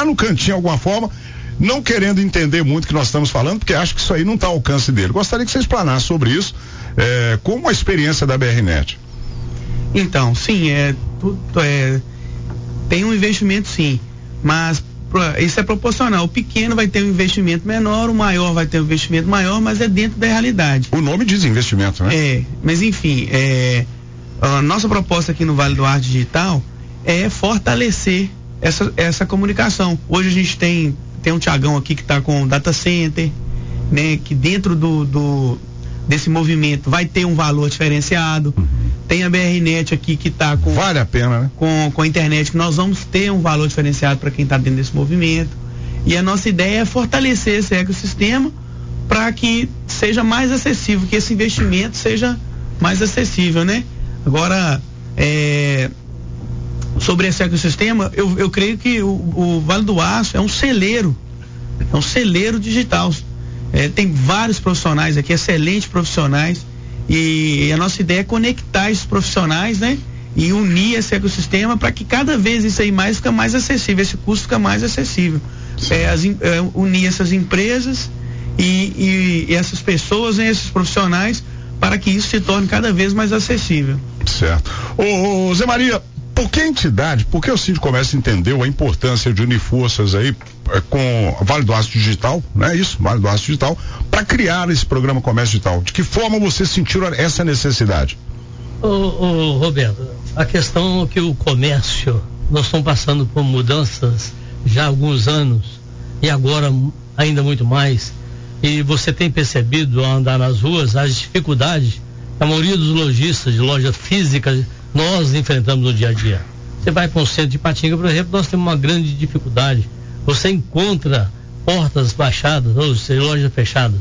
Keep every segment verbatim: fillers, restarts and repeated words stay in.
lá no cantinho, de alguma forma, não querendo entender muito o que nós estamos falando, porque acho que isso aí não está ao alcance dele. Gostaria que você explanasse sobre isso, é, como a experiência da B R Net. Então, sim, é, tudo, é, tem um investimento sim, mas isso é proporcional. O pequeno vai ter um investimento menor, o maior vai ter um investimento maior, mas é dentro da realidade. O nome diz investimento, né? É, mas enfim, é, a nossa proposta aqui no Vale do Arte Digital é fortalecer essa, essa comunicação. Hoje a gente tem, tem um Tiagão aqui que está com o data center, né, que dentro do, do desse movimento vai ter um valor diferenciado. Uhum. Tem a B R Net aqui que está com vale a pena, né? Com, com a internet, que nós vamos ter um valor diferenciado para quem está dentro desse movimento. E a nossa ideia é fortalecer esse ecossistema para que seja mais acessível, que esse investimento seja mais acessível, né? Agora, é, sobre esse ecossistema, eu, eu creio que o, o Vale do Aço é um celeiro, é um celeiro digital. É, tem vários profissionais aqui, excelentes profissionais, e, e a nossa ideia é conectar esses profissionais, né? E unir esse ecossistema para que cada vez isso aí mais fica mais acessível, esse custo fica mais acessível. É, as, é, unir essas empresas e, e, e essas pessoas, né, esses profissionais, para que isso se torne cada vez mais acessível. Certo. Ô, ô Zé Maria, por que a entidade, por que o Sindicomércio entendeu a importância de unir forças aí é, com o Vale do Aço Digital, né? Isso, Vale do Aço Digital, para criar esse programa Comércio Digital? De que forma você sentiu essa necessidade? Ô, ô, Roberto, a questão é que o comércio, nós estamos passando por mudanças já há alguns anos e agora ainda muito mais, e você tem percebido ao andar nas ruas as dificuldades, a maioria dos lojistas de lojas físicas nós enfrentamos no dia a dia. Você vai para um centro de Patinga, por exemplo, nós temos uma grande dificuldade, você encontra portas baixadas, ou seja, lojas fechadas.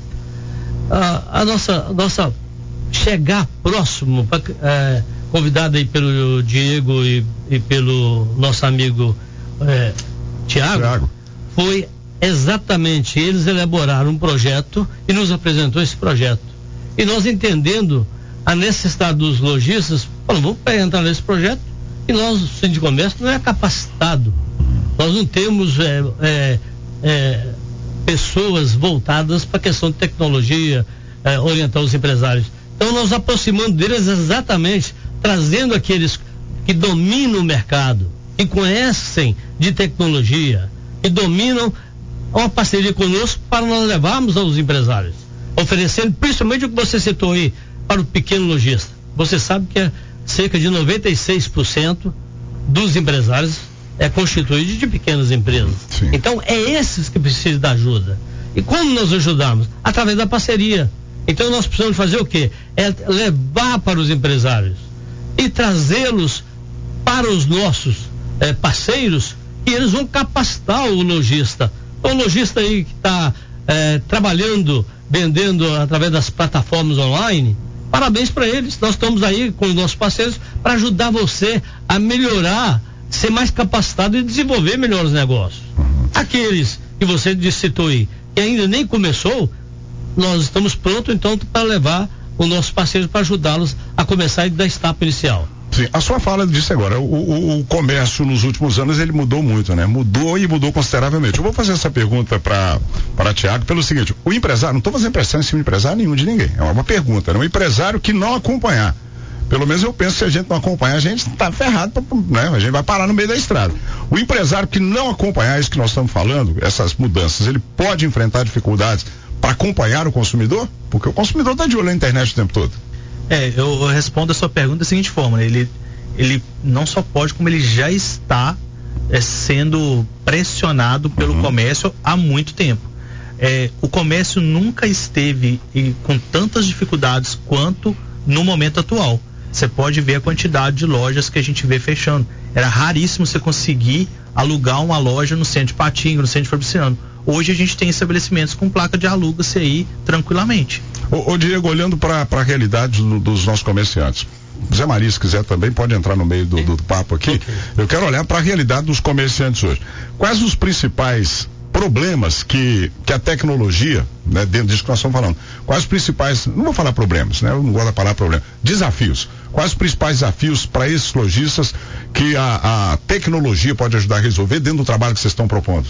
A, a nossa, a nossa chegar próximo, pra, é, convidado aí pelo Diego e, e pelo nosso amigo é, Tiago, foi exatamente, eles elaboraram um projeto e nos apresentou esse projeto. E nós entendendo a necessidade dos lojistas, falamos, vamos entrar nesse projeto, e nós, o Sindicomércio, não é capacitado. Nós não temos é, é, é, pessoas voltadas para a questão de tecnologia, é, orientar os empresários. Então nós aproximando deles exatamente, trazendo aqueles que dominam o mercado, que conhecem de tecnologia, que dominam uma parceria conosco para nós levarmos aos empresários, oferecendo principalmente o que você citou aí, para o pequeno lojista. Você sabe que é cerca de noventa e seis por cento dos empresários é constituído de pequenas empresas. Sim. Então é esses que precisam da ajuda. E como nós ajudamos? Através da parceria. Então nós precisamos fazer o quê? É levar para os empresários e trazê-los para os nossos é, parceiros, e eles vão capacitar o lojista. O lojista aí que está é, trabalhando, vendendo através das plataformas online, parabéns para eles. Nós estamos aí com os nossos parceiros para ajudar você a melhorar, ser mais capacitado e desenvolver melhores negócios. Aqueles que você citou aí, que ainda nem começou, nós estamos prontos então para levar os nossos parceiros para ajudá-los a começar da etapa inicial. Sim, a sua fala disse agora, o, o, o comércio nos últimos anos ele mudou muito, né? Mudou e mudou consideravelmente. Eu vou fazer essa pergunta para para Tiago pelo seguinte: o empresário, não estou fazendo pressão em cima de empresário nenhum de ninguém, é uma pergunta, né? Um empresário que não acompanhar, pelo menos eu penso que se a gente não acompanhar, a gente está ferrado, pra, né? A gente vai parar no meio da estrada. O empresário que não acompanhar isso que nós estamos falando, essas mudanças, ele pode enfrentar dificuldades para acompanhar o consumidor? Porque o consumidor está de olho na internet o tempo todo. É, eu, eu respondo a sua pergunta da seguinte forma, né? ele, ele não só pode, como ele já está é, sendo pressionado pelo uhum. comércio há muito tempo. É, o comércio nunca esteve e, com tantas dificuldades quanto no momento atual. Você pode ver a quantidade de lojas que a gente vê fechando. Era raríssimo você conseguir alugar uma loja no centro de Patinga, no centro de Fabriciano. Hoje a gente tem estabelecimentos com placa de aluga-se aí tranquilamente. Ô, ô Diego, olhando para a realidade do, dos nossos comerciantes, Zé Maria, se quiser também pode entrar no meio do, do papo aqui. Okay. Eu quero olhar para a realidade dos comerciantes hoje. Quais os principais problemas que, que a tecnologia, né, dentro disso que nós estamos falando, quais os principais, não vou falar problemas, né, eu não gosto da palavra problema, desafios, quais os principais desafios para esses lojistas que a, a tecnologia pode ajudar a resolver dentro do trabalho que vocês estão propondo?